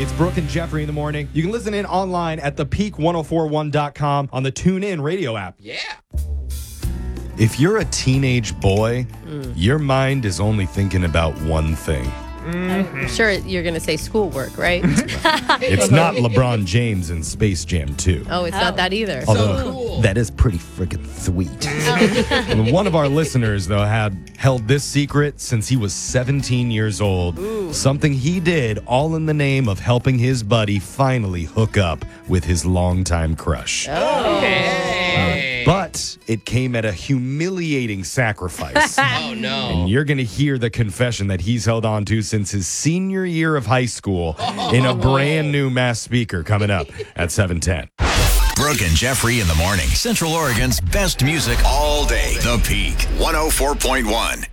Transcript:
It's Brooke and Jeffrey in the morning. You can listen in online at thepeak1041.com on the TuneIn radio app. Yeah. If you're a teenage boy, your mind is only thinking about one thing. I'm sure you're going to say schoolwork, right? It's not LeBron James in Space Jam 2. Oh, it's not that either. Although cool. that is pretty freaking sweet. And one of our listeners, though, had held this secret since he was 17 years old. Something he did all in the name of helping his buddy finally hook up with his longtime crush. But it came at a humiliating sacrifice. Oh, no. And you're going to hear the confession that he's held on to since his senior year of high school in a brand new Mass speaker coming up at 7:10. Brooke and Jeffrey in the morning. Central Oregon's best music all day. The Peak 104.1.